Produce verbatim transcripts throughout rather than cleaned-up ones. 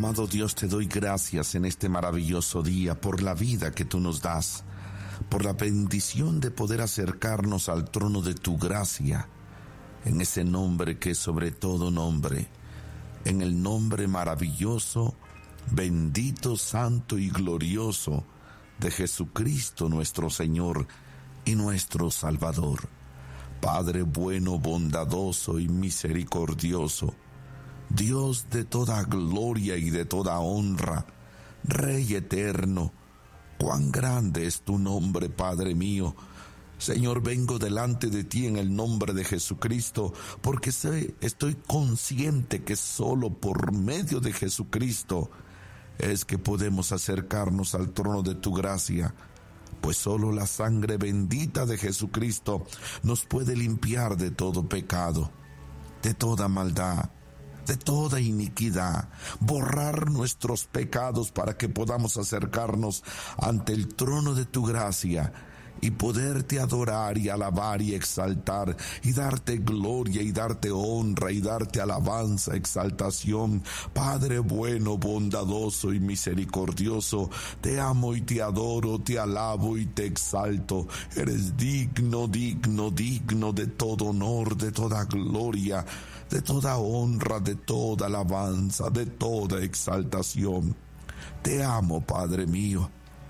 Amado Dios, te doy gracias en este maravilloso día por la vida que tú nos das, por la bendición de poder acercarnos al trono de tu gracia, en ese nombre que es sobre todo nombre, en el nombre maravilloso, bendito, santo y glorioso de Jesucristo nuestro Señor y nuestro Salvador. Padre bueno, bondadoso y misericordioso, Dios de toda gloria y de toda honra, Rey eterno, cuán grande es tu nombre, Padre mío. Señor, vengo delante de ti en el nombre de Jesucristo, porque sé, estoy consciente que solo por medio de Jesucristo es que podemos acercarnos al trono de tu gracia, pues solo la sangre bendita de Jesucristo nos puede limpiar de todo pecado, de toda maldad, de toda iniquidad, borrar nuestros pecados para que podamos acercarnos ante el trono de tu gracia y poderte adorar y alabar y exaltar y darte gloria y darte honra y darte alabanza, exaltación. Padre bueno, bondadoso y misericordioso, te amo y te adoro, te alabo y te exalto. Eres digno, digno, digno de todo honor, de toda gloria, de toda honra, de toda alabanza, de toda exaltación. Te amo, Padre mío.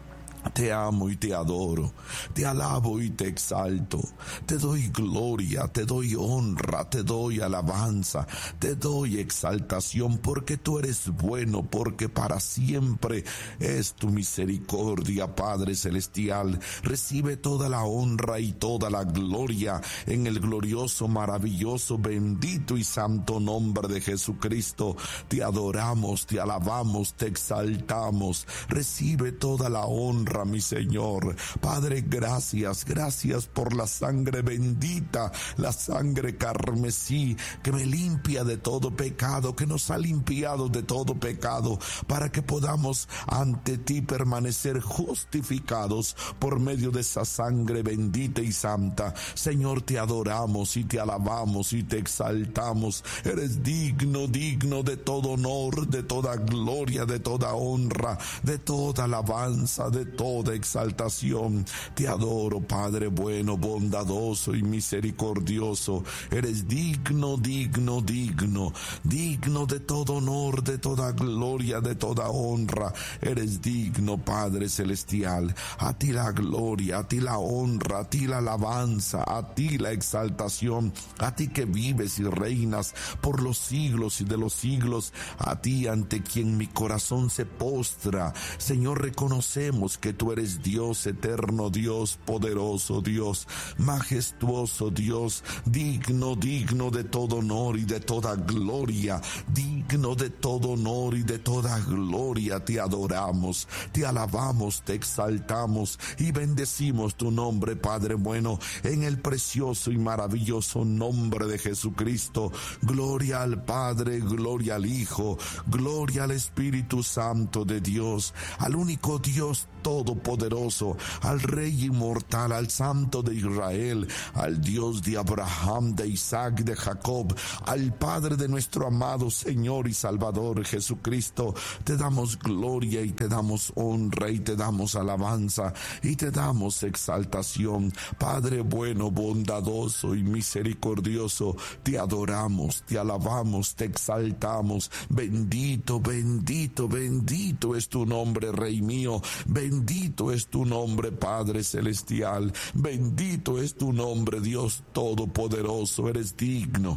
Te amo y te adoro, te alabo y te exalto, te doy gloria, te doy honra, te doy alabanza, te doy exaltación, porque tú eres bueno, porque para siempre es tu misericordia, Padre celestial. Recibe toda la honra y toda la gloria en el glorioso, maravilloso, bendito y santo nombre de Jesucristo. Te adoramos, te alabamos, te exaltamos. Recibe toda la honra, mi Señor. Padre, gracias, gracias por la sangre bendita, la sangre carmesí que me limpia de todo pecado, que nos ha limpiado de todo pecado, para que podamos ante ti permanecer justificados por medio de esa sangre bendita y santa. Señor, te adoramos y te alabamos y te exaltamos. Eres digno, digno de todo honor, de toda gloria, de toda honra, de toda alabanza, de toda exaltación. Te adoro, Padre bueno, bondadoso y misericordioso. Eres digno, digno, digno, digno de todo honor, de toda gloria, de toda honra. Eres digno, Padre celestial. A ti la gloria, a ti la honra, a ti la alabanza, a ti la exaltación, a ti que vives y reinas por los siglos y de los siglos, a ti ante quien mi corazón se postra. Señor, reconocemos que tú eres Dios eterno, Dios poderoso, Dios majestuoso, Dios digno, digno de todo honor y de toda gloria, digno de todo honor y de toda gloria. Te adoramos, te alabamos, te exaltamos y bendecimos tu nombre, Padre bueno, en el precioso y maravilloso nombre de Jesucristo. Gloria al Padre, gloria al Hijo, gloria al Espíritu Santo de Dios, al único Dios todopoderoso, al Rey inmortal, al Santo de Israel, al Dios de Abraham, de Isaac, de Jacob, al Padre de nuestro amado Señor y Salvador Jesucristo. Te damos gloria y te damos honra y te damos alabanza y te damos exaltación. Padre bueno, bondadoso y misericordioso, te adoramos, te alabamos, te exaltamos. Bendito, bendito, bendito es tu nombre, Rey mío. Bendito es tu nombre, Padre celestial. Bendito es tu nombre, Dios todopoderoso. Eres digno.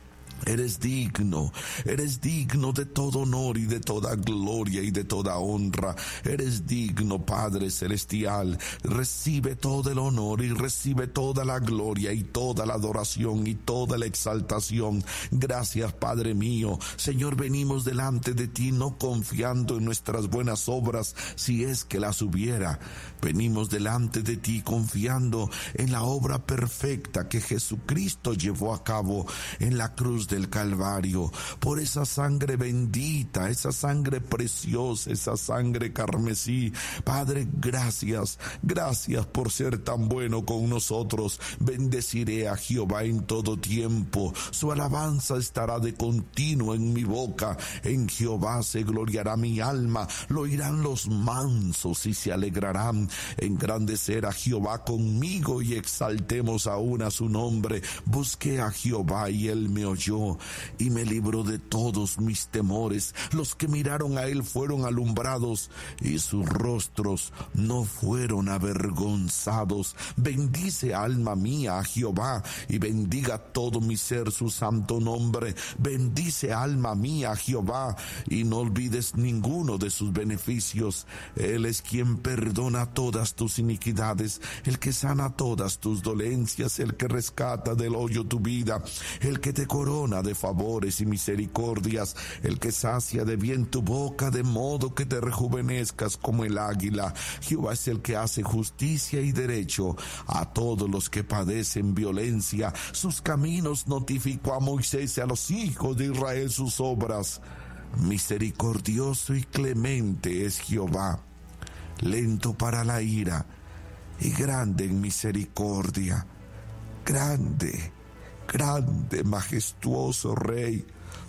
Eres digno, eres digno de todo honor y de toda gloria y de toda honra. Eres digno, Padre celestial. Recibe todo el honor y recibe toda la gloria y toda la adoración y toda la exaltación. Gracias, Padre mío. Señor, venimos delante de ti no confiando en nuestras buenas obras, si es que las hubiera. Venimos delante de ti confiando en la obra perfecta que Jesucristo llevó a cabo en la cruz cruz del Calvario, por esa sangre bendita, esa sangre preciosa, esa sangre carmesí. Padre, gracias, gracias por ser tan bueno con nosotros. Bendeciré a Jehová en todo tiempo, su alabanza estará de continuo en mi boca. En Jehová se gloriará mi alma, lo oirán los mansos y se alegrarán. Engrandecer a Jehová conmigo y exaltemos aún a su nombre. Busqué a Jehová y él me oyó y me libró de todos mis temores. Los que miraron a él fueron alumbrados y sus rostros no fueron avergonzados. Bendice, alma mía, a Jehová, y bendiga todo mi ser su santo nombre. Bendice, alma mía, a Jehová, y no olvides ninguno de sus beneficios. Él es quien perdona todas tus iniquidades, el que sana todas tus dolencias, el que rescata del hoyo tu vida, el que te corona de favores y misericordias, el que sacia de bien tu boca, de modo que te rejuvenezcas como el águila. Jehová es el que hace justicia y derecho a todos los que padecen violencia. Sus caminos notificó a Moisés y a los hijos de Israel sus obras. Misericordioso y clemente es Jehová, lento para la ira y grande en misericordia. Grande, grande, majestuoso Rey,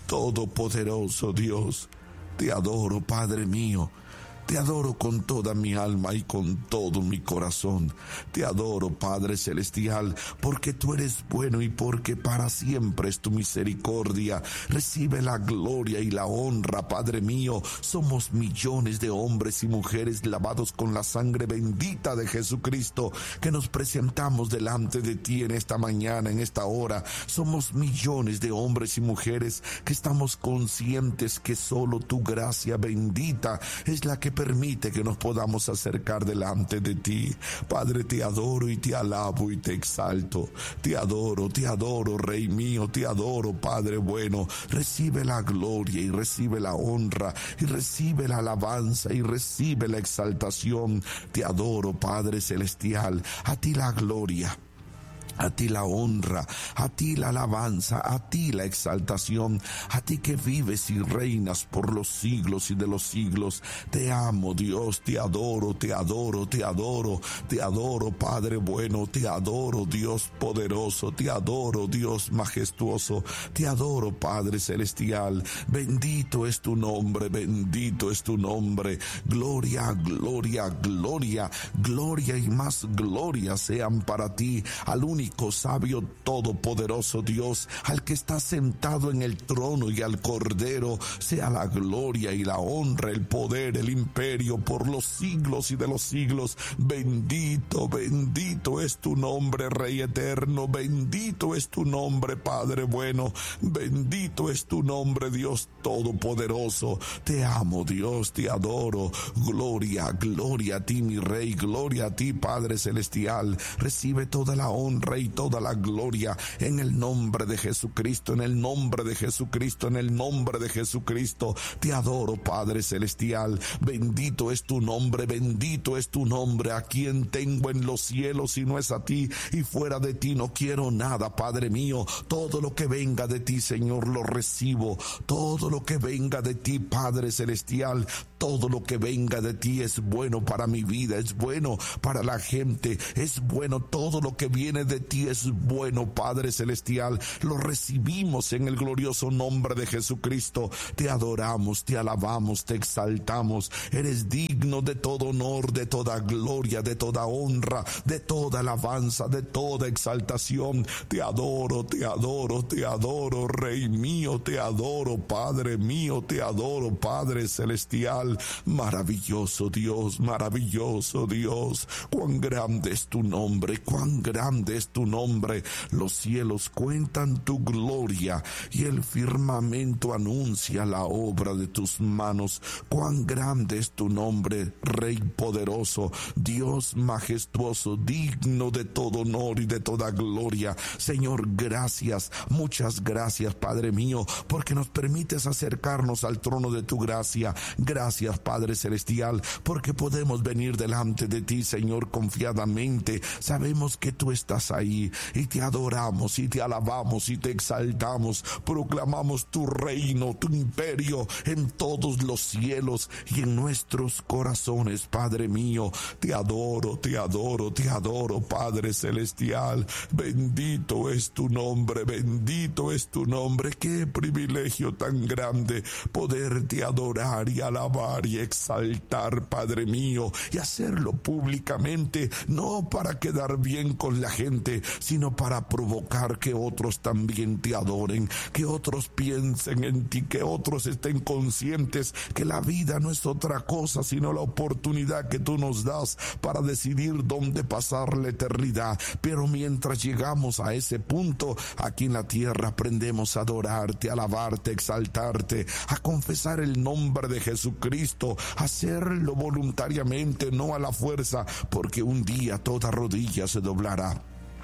todopoderoso Dios. Te adoro, Padre mío. Te adoro con toda mi alma y con todo mi corazón. Te adoro, Padre Celestial, porque tú eres bueno y porque para siempre es tu misericordia. Recibe la gloria y la honra, Padre mío. Somos millones de hombres y mujeres lavados con la sangre bendita de Jesucristo, que nos presentamos delante de ti en esta mañana, en esta hora. Somos millones de hombres y mujeres que estamos conscientes que solo tu gracia bendita es la que permite que nos podamos acercar delante de ti. Padre, te adoro y te alabo y te exalto. Te adoro, te adoro, Rey mío, te adoro, Padre bueno. Recibe la gloria y recibe la honra y recibe la alabanza y recibe la exaltación. Te adoro, Padre Celestial. A ti la gloria, a ti la honra, a ti la alabanza, a ti la exaltación, a ti que vives y reinas por los siglos y de los siglos. Te amo, Dios, te adoro, te adoro, te adoro, te adoro, Padre bueno, te adoro, Dios poderoso, te adoro, Dios majestuoso, te adoro, Padre celestial. Bendito es tu nombre, bendito es tu nombre. Gloria, gloria, gloria, gloria y más gloria sean para ti, al único sabio, todopoderoso Dios, al que está sentado en el trono, y al Cordero sea la gloria y la honra, el poder, el imperio por los siglos y de los siglos. Bendito, bendito es tu nombre, Rey eterno. Bendito es tu nombre, Padre bueno. Bendito es tu nombre, Dios todopoderoso. Te amo, Dios, te adoro. Gloria, gloria a ti, mi Rey. Gloria a ti, Padre celestial. Recibe toda la honra y toda la gloria en el nombre de Jesucristo, en el nombre de Jesucristo, en el nombre de Jesucristo. Te adoro, Padre celestial. Bendito es tu nombre, bendito es tu nombre. A quien tengo en los cielos si no es a ti, y fuera de ti no quiero nada, Padre mío. Todo lo que venga de ti, Señor, lo recibo. Todo lo que venga de ti, Padre celestial, todo lo que venga de ti es bueno para mi vida, es bueno para la gente, es bueno. Todo lo que viene de ti es bueno, Padre celestial. Lo recibimos en el glorioso nombre de Jesucristo. Te adoramos, te alabamos, te exaltamos. Eres digno de todo honor, de toda gloria, de toda honra, de toda alabanza, de toda exaltación. Te adoro, te adoro, te adoro, Rey mío, te adoro, Padre mío, te adoro, Padre celestial. Maravilloso Dios, maravilloso Dios. Cuán grande es tu nombre, cuán grande es tu nombre. Los cielos cuentan tu gloria y el firmamento anuncia la obra de tus manos. Cuán grande es tu nombre, Rey poderoso, Dios majestuoso, digno de todo honor y de toda gloria. Señor, gracias, muchas gracias, Padre mío, porque nos permites acercarnos al trono de tu gracia. Gracias, Padre celestial, porque podemos venir delante de ti, Señor, confiadamente. Sabemos que tú estás ahí ahí y te adoramos y te alabamos y te exaltamos. Proclamamos tu reino, tu imperio en todos los cielos y en nuestros corazones, Padre mío. Te adoro, te adoro, te adoro, Padre celestial. Bendito es tu nombre, bendito es tu nombre. Qué privilegio tan grande poderte adorar y alabar y exaltar, Padre mío, y hacerlo públicamente, no para quedar bien con la gente, sino para provocar que otros también te adoren, que otros piensen en ti, que otros estén conscientes que la vida no es otra cosa sino la oportunidad que tú nos das para decidir dónde pasar la eternidad. Pero mientras llegamos a ese punto, aquí en la tierra aprendemos a adorarte, a alabarte, a exaltarte, a confesar el nombre de Jesucristo, a hacerlo voluntariamente, no a la fuerza, porque un día toda rodilla se doblará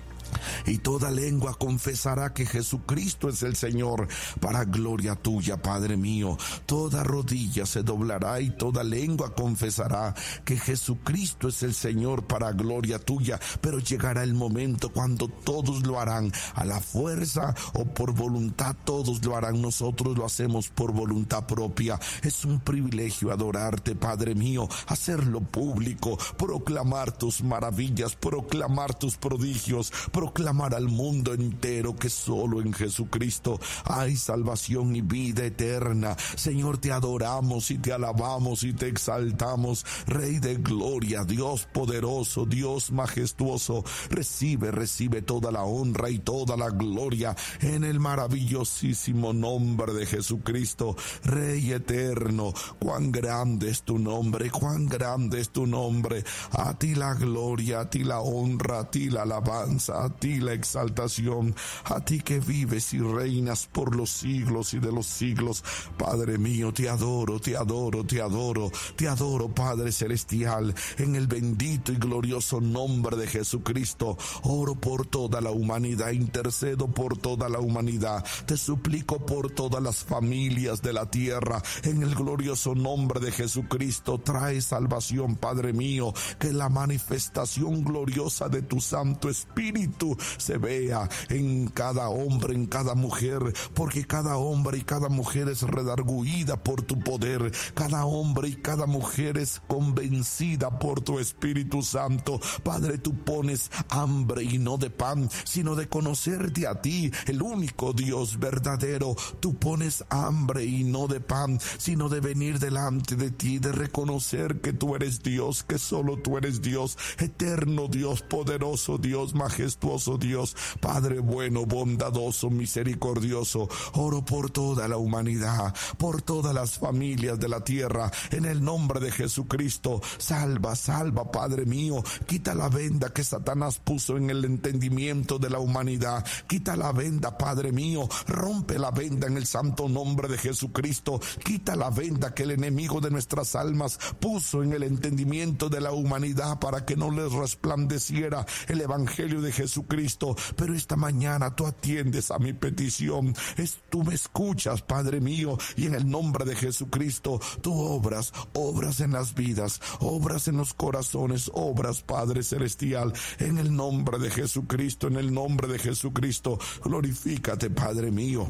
y toda lengua confesará que Jesucristo es el Señor, para gloria tuya, Padre mío. Toda rodilla se doblará y toda lengua confesará que Jesucristo es el Señor, para gloria tuya. Pero llegará el momento cuando todos lo harán a la fuerza o por voluntad. Todos lo harán. Nosotros lo hacemos por voluntad propia. Es un privilegio adorarte, Padre mío, hacerlo público, proclamar tus maravillas, proclamar tus prodigios, proclamar al mundo entero que solo en Jesucristo hay salvación y vida eterna. Señor, te adoramos y te alabamos y te exaltamos. Rey de gloria, Dios poderoso, Dios majestuoso, recibe, recibe toda la honra y toda la gloria en el maravillosísimo nombre de Jesucristo. Rey eterno, cuán grande es tu nombre, cuán grande es tu nombre. A ti la gloria, a ti la honra, a ti la alabanza, a ti la exaltación, a ti que vives y reinas por los siglos y de los siglos. Padre mío, te adoro, te adoro, te adoro, te adoro, Padre celestial, en el bendito y glorioso nombre de Jesucristo. Oro por toda la humanidad, intercedo por toda la humanidad, te suplico por todas las familias de la tierra, en el glorioso nombre de Jesucristo. Trae salvación, Padre mío, que la manifestación gloriosa de tu Santo Espíritu se vea en cada hombre, en cada mujer, porque cada hombre y cada mujer es redarguida por tu poder, cada hombre y cada mujer es convencida por tu Espíritu Santo. Padre, tú pones hambre y no de pan, sino de conocerte a ti, el único Dios verdadero. Tú pones hambre y no de pan, sino de venir delante de ti, de reconocer que tú eres Dios, que solo tú eres Dios, eterno Dios, poderoso Dios, majestuoso Dios, Padre bueno, bondadoso, misericordioso. Oro por toda la humanidad, por todas las familias de la tierra, en el nombre de Jesucristo. Salva, salva, Padre mío. Quita la venda que Satanás puso en el entendimiento de la humanidad. Quita la venda, Padre mío. Rompe la venda en el santo nombre de Jesucristo. Quita la venda que el enemigo de nuestras almas puso en el entendimiento de la humanidad para que no les resplandeciera el evangelio de Jesucristo. Pero esta mañana tú atiendes a mi petición. Es, tú me escuchas, Padre mío, y en el nombre de Jesucristo tú obras, obras en las vidas, obras en los corazones, obras, Padre celestial, en el nombre de Jesucristo, en el nombre de Jesucristo. Glorifícate, Padre mío.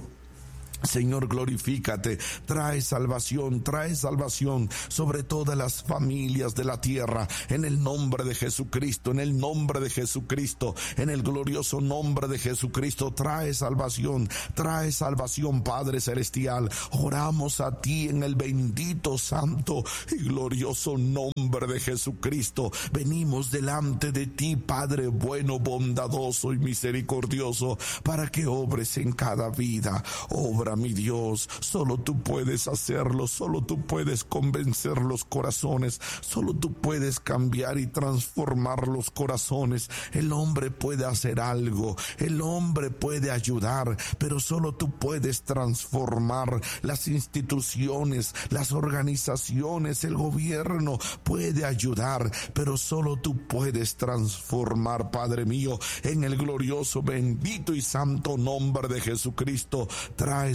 Señor, glorifícate, trae salvación, trae salvación sobre todas las familias de la tierra, en el nombre de Jesucristo, en el nombre de Jesucristo, en el glorioso nombre de Jesucristo. Trae salvación, trae salvación, Padre celestial. Oramos a ti en el bendito, santo y glorioso nombre de Jesucristo. Venimos delante de ti, Padre bueno, bondadoso y misericordioso, para que obres en cada vida. Obra, mi Dios, solo tú puedes hacerlo, solo tú puedes convencer los corazones, solo tú puedes cambiar y transformar los corazones. El hombre puede hacer algo, el hombre puede ayudar, pero solo tú puedes transformar. Las instituciones, las organizaciones, el gobierno puede ayudar, pero solo tú puedes transformar, Padre mío, en el glorioso, bendito y santo nombre de Jesucristo. Traes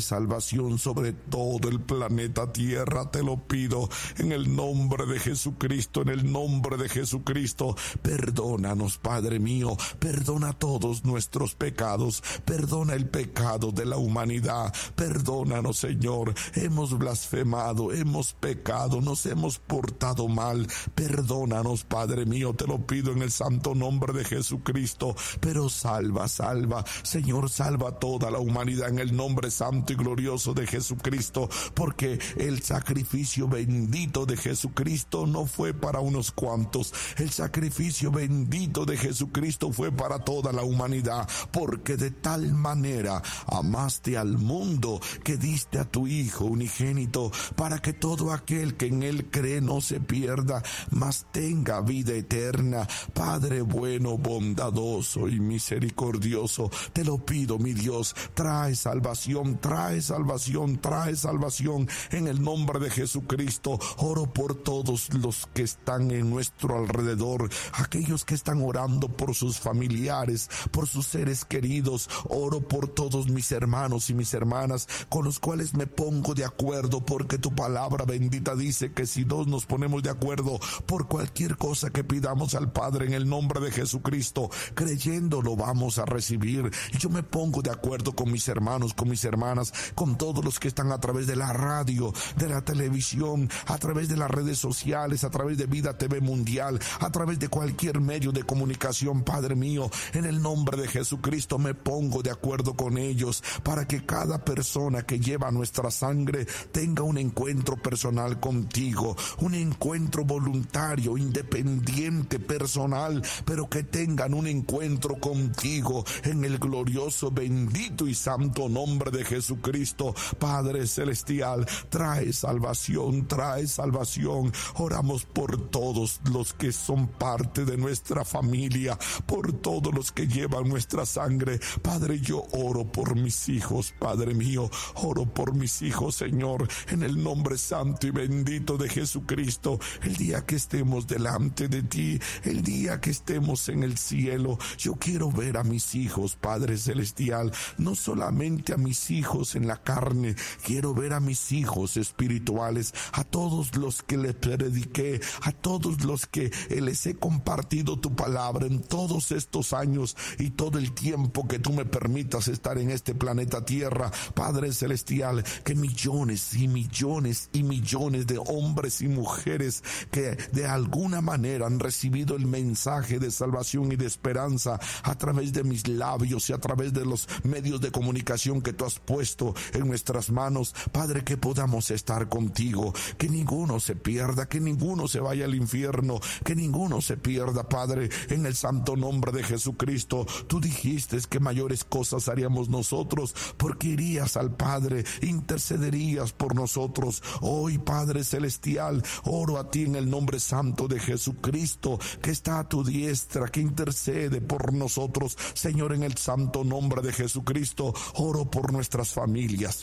salvación sobre todo el planeta Tierra, te lo pido en el nombre de Jesucristo, en el nombre de Jesucristo. Perdónanos, Padre mío, perdona todos nuestros pecados, perdona el pecado de la humanidad, perdónanos, Señor, hemos blasfemado, hemos pecado, nos hemos portado mal, perdónanos, Padre mío, te lo pido en el santo nombre de Jesucristo. Pero salva, salva, Señor, salva a toda la humanidad en el nombre santo y glorioso de Jesucristo, porque el sacrificio bendito de Jesucristo no fue para unos cuantos, el sacrificio bendito de Jesucristo fue para toda la humanidad, porque de tal manera amaste al mundo que diste a tu Hijo unigénito, para que todo aquel que en él cree no se pierda, mas tenga vida eterna. Padre bueno, bondadoso y misericordioso, te lo pido, mi Dios, trae salvación, trae salvación, trae salvación en el nombre de Jesucristo. Oro por todos los que están en nuestro alrededor, aquellos que están orando por sus familiares, por sus seres queridos. Oro por todos mis hermanos y mis hermanas con los cuales me pongo de acuerdo, porque tu palabra bendita dice que si dos nos ponemos de acuerdo por cualquier cosa que pidamos al Padre en el nombre de Jesucristo, creyendo lo vamos a recibir. Y yo me pongo de acuerdo con mis hermanos, con mis hermanas, con todos los que están a través de la radio, de la televisión, a través de las redes sociales, a través de Vida T V Mundial, a través de cualquier medio de comunicación. Padre mío, en el nombre de Jesucristo me pongo de acuerdo con ellos, para que cada persona que lleva nuestra sangre tenga un encuentro personal contigo, un encuentro voluntario, independiente, personal, pero que tengan un encuentro contigo en el glorioso, bendito y santo nombre de Jesucristo. Padre celestial, trae salvación, trae salvación. Oramos por todos los que son parte de nuestra familia, por todos los que llevan nuestra sangre. Padre, yo oro por mis hijos, Padre mío, oro por mis hijos, Señor, en el nombre santo y bendito de Jesucristo. El día que estemos delante de ti, el día que estemos en el cielo, yo quiero ver a mis hijos, Padre celestial, no solamente a mis hijos en la carne, quiero ver a mis hijos espirituales, a todos los que les prediqué, a todos los que les he compartido tu palabra en todos estos años y todo el tiempo que tú me permitas estar en este planeta Tierra. Padre celestial, que millones y millones y millones de hombres y mujeres que de alguna manera han recibido el mensaje de salvación y de esperanza a través de mis labios y a través de los medios de comunicación que tú has puesto en nuestras manos, Padre, que podamos estar contigo, que ninguno se pierda, que ninguno se vaya al infierno, que ninguno se pierda, Padre, en el santo nombre de Jesucristo. Tú dijiste que mayores cosas haríamos nosotros, porque irías al Padre, intercederías por nosotros. Hoy, Padre celestial, oro a ti en el nombre santo de Jesucristo, que está a tu diestra, que intercede por nosotros. Señor, en el santo nombre de Jesucristo, oro por nuestras familias.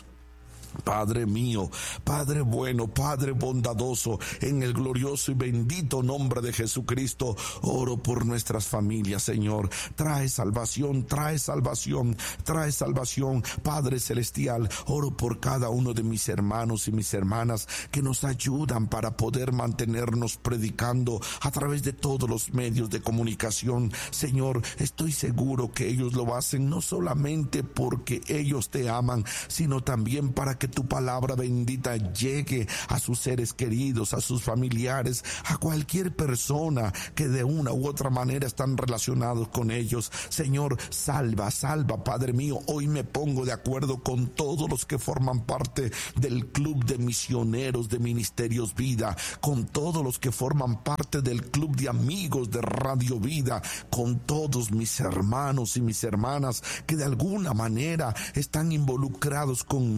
Padre mío, Padre bueno, Padre bondadoso, en el glorioso y bendito nombre de Jesucristo, oro por nuestras familias, Señor. Trae salvación, trae salvación, trae salvación, Padre celestial. Oro por cada uno de mis hermanos y mis hermanas que nos ayudan para poder mantenernos predicando a través de todos los medios de comunicación. Señor, estoy seguro que ellos lo hacen no solamente porque ellos te aman, sino también para que tu palabra bendita llegue a sus seres queridos, a sus familiares, a cualquier persona que de una u otra manera están relacionados con ellos. Señor, salva, salva, Padre mío. Hoy me pongo de acuerdo con todos los que forman parte del club de misioneros de Ministerios Vida, con todos los que forman parte del club de amigos de Radio Vida, con todos mis hermanos y mis hermanas que de alguna manera están involucrados conmigo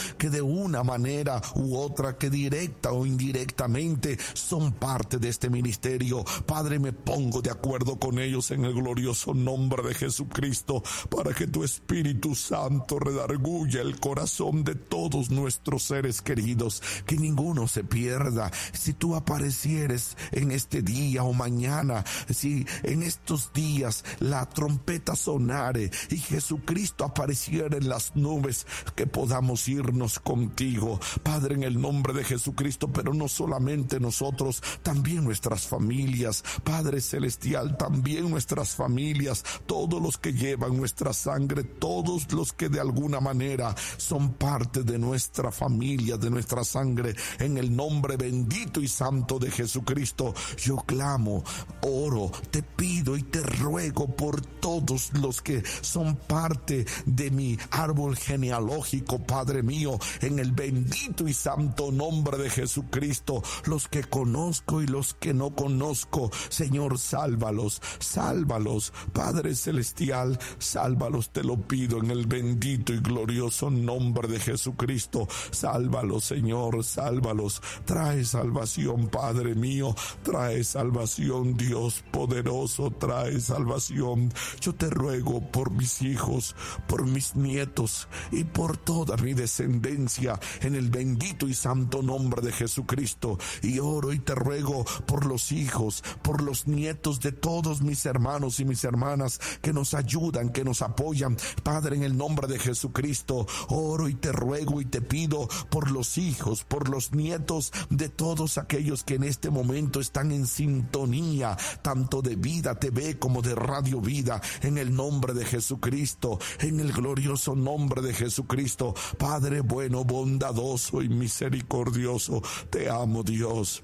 que de una manera u otra, que directa o indirectamente son parte de este ministerio. Padre, me pongo de acuerdo con ellos en el glorioso nombre de Jesucristo, para que tu Espíritu Santo redarguya el corazón de todos nuestros seres queridos, que ninguno se pierda. Si tú aparecieres en este día o mañana, si en estos días la trompeta sonare y Jesucristo apareciera en las nubes, que podamos irnos contigo, Padre, en el nombre de Jesucristo. Pero no solamente nosotros, también nuestras familias, Padre celestial, también nuestras familias, todos los que llevan nuestra sangre, todos los que de alguna manera son parte de nuestra familia, de nuestra sangre, en el nombre bendito y santo de Jesucristo. Yo clamo, oro, te pido y te ruego por todos los que son parte de mi árbol genealógico, Padre mío, en el bendito y santo nombre de Jesucristo. Los que conozco y los que no conozco, Señor, sálvalos, sálvalos, Padre celestial, sálvalos, te lo pido en el bendito y glorioso nombre de Jesucristo. Sálvalos, Señor, sálvalos. Trae salvación, Padre mío, trae salvación, Dios poderoso, trae salvación. Yo te ruego por mis hijos, por mis nietos y por toda mi descendencia, en el bendito y santo nombre de Jesucristo. Y oro y te ruego por los hijos, por los nietos de todos mis hermanos y mis hermanas que nos ayudan, que nos apoyan, Padre, en el nombre de Jesucristo. Oro y te ruego y te pido por los hijos, por los nietos de todos aquellos que en este momento están en sintonía, tanto de Vida T V como de Radio Vida, en el nombre de Jesucristo, en el glorioso nombre de Jesucristo. Padre bueno, bondadoso y misericordioso, te amo, Dios.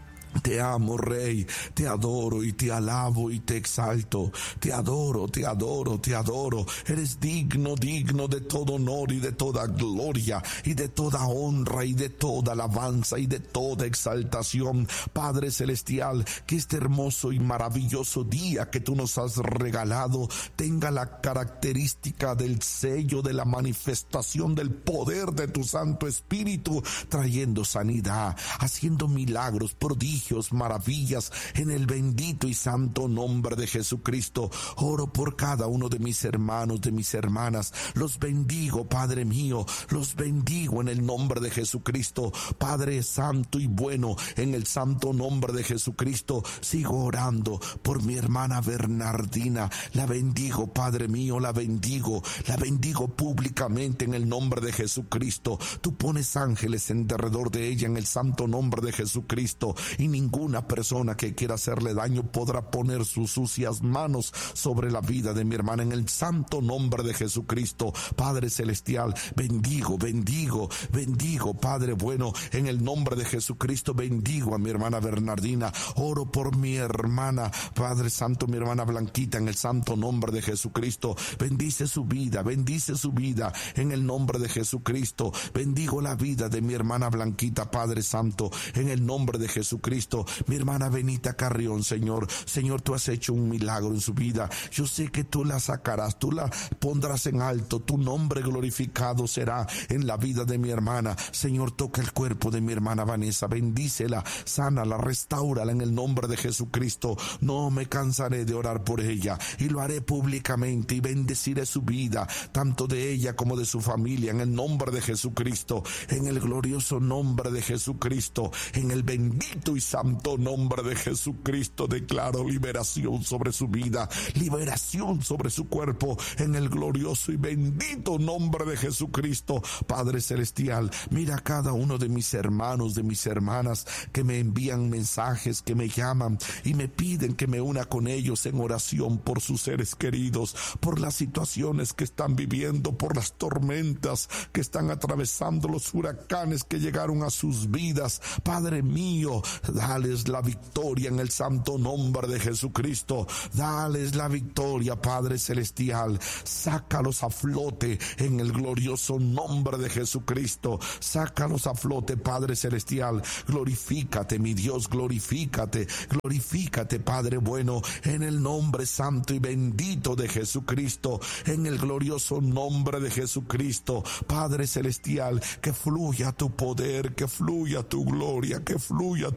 Te amo, Rey, te adoro y te alabo y te exalto. Te adoro, te adoro, te adoro. Eres digno, digno de todo honor y de toda gloria y de toda honra y de toda alabanza y de toda exaltación. Padre celestial, que este hermoso y maravilloso día que tú nos has regalado tenga la característica del sello de la manifestación del poder de tu Santo Espíritu, trayendo sanidad, haciendo milagros, prodigios, maravillas, en el bendito y santo nombre de Jesucristo. Oro por cada uno de mis hermanos, de mis hermanas. Los bendigo, Padre mío, los bendigo en el nombre de Jesucristo. Padre santo y bueno, en el santo nombre de Jesucristo, sigo orando por mi hermana Bernardina. La bendigo, Padre mío, la bendigo, la bendigo públicamente en el nombre de Jesucristo. Tú pones ángeles en derredor de ella en el santo nombre de Jesucristo, y ninguna persona que quiera hacerle daño podrá poner sus sucias manos sobre la vida de mi hermana en el santo nombre de Jesucristo. Padre celestial, bendigo, bendigo, bendigo, Padre bueno, en el nombre de Jesucristo, bendigo a mi hermana Bernardina. Oro por mi hermana, Padre santo, mi hermana Blanquita, en el santo nombre de Jesucristo. Bendice su vida, bendice su vida en el nombre de Jesucristo. Bendigo la vida de mi hermana Blanquita, Padre santo, en el nombre de Jesucristo. Mi hermana Benita Carrión, Señor, Señor, tú has hecho un milagro en su vida. Yo sé que tú la sacarás, tú la pondrás en alto, tu nombre glorificado será en la vida de mi hermana. Señor, toca el cuerpo de mi hermana Vanessa, bendícela, sánala, restáurala en el nombre de Jesucristo. No me cansaré de orar por ella y lo haré públicamente, y bendeciré su vida, tanto de ella como de su familia, en el nombre de Jesucristo, en el glorioso nombre de Jesucristo, en el bendito y santo nombre de Jesucristo. Declaro liberación sobre su vida, liberación sobre su cuerpo, en el glorioso y bendito nombre de Jesucristo. Padre celestial, mira a cada uno de mis hermanos, de mis hermanas que me envían mensajes, que me llaman y me piden que me una con ellos en oración por sus seres queridos, por las situaciones que están viviendo, por las tormentas que están atravesando, los huracanes que llegaron a sus vidas. Padre mío, Dales la victoria en el santo nombre de Jesucristo. Dales la victoria, Padre celestial. Sácalos a flote en el glorioso nombre de Jesucristo. Sácalos a flote, Padre celestial. Glorifícate, mi Dios, glorifícate. Glorifícate, Padre bueno, en el nombre santo y bendito de Jesucristo. En el glorioso nombre de Jesucristo, Padre celestial, que fluya tu poder, que fluya tu gloria, que fluya